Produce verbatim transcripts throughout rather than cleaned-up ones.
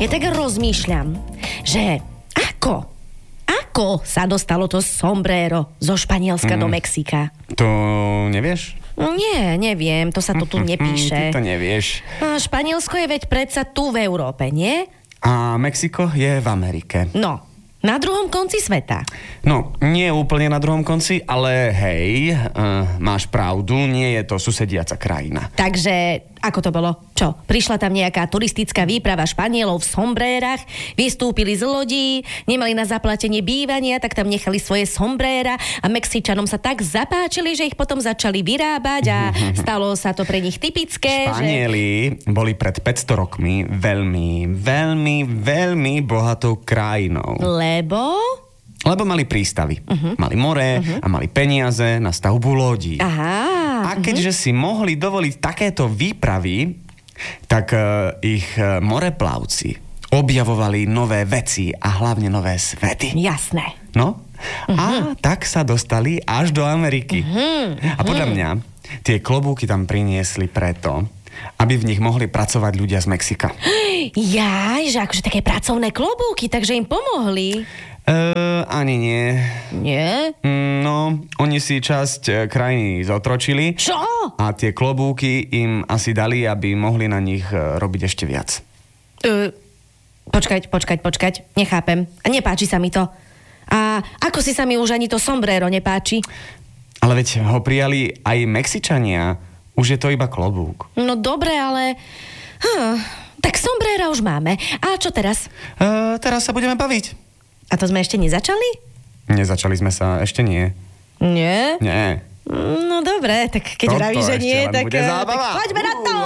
Ja tak rozmýšľam, že ako, ako sa dostalo to sombrero zo Španielska mm. do Mexika? To nevieš? Nie, neviem, to sa to tu nepíše. Ty to nevieš. No, Španielsko je veď predsa tu v Európe, nie? A Mexiko je v Amerike. No, na druhom konci sveta. No, nie úplne na druhom konci, ale hej, uh, máš pravdu, nie je to susediaca krajina. Takže, ako to bolo? Čo? Prišla tam nejaká turistická výprava Španielov v sombrérach, vystúpili z lodí, nemali na zaplatenie bývania, tak tam nechali svoje sombréra a Mexičanom sa tak zapáčili, že ich potom začali vyrábať a stalo sa to pre nich typické. Španieli že... boli pred päťsto rokmi veľmi, veľmi, veľmi bohatou krajinou. Lebo? Lebo mali prístavy. Uh-huh. Mali more uh-huh. a mali peniaze na stavbu lodí. Aha. A keďže uh-huh. si mohli dovoliť takéto výpravy, tak uh, ich uh, moreplavci objavovali nové veci a hlavne nové svety. Jasné. No? Uh-huh. A tak sa dostali až do Ameriky. Uh-huh. A podľa mňa tie klobúky tam priniesli preto, aby v nich mohli pracovať ľudia z Mexika. Jaj, že akože také pracovné klobúky, takže im pomohli. Uh, ani nie. Nie? No, oni si časť uh, krajiny zotročili. Čo? A tie klobúky im asi dali, aby mohli na nich uh, robiť ešte viac. Uh, počkať, počkať, počkať. Nechápem. A nepáči sa mi to. A ako si sa mi už ani to sombrero nepáči? Ale veď ho prijali aj Mexičania. Už je to iba klobúk. No dobre, ale... Hm, tak sombrera už máme. A čo teraz? Uh, teraz sa budeme baviť. A to sme ešte nezačali? Nezačali sme sa, ešte nie. Nie? Nie. No dobre, tak keď vravíš, že nie, tak, tak poďme na to!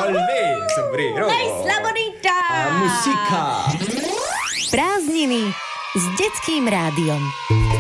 Isla Bonita! A muzika! Prázdniny s Detským rádiom.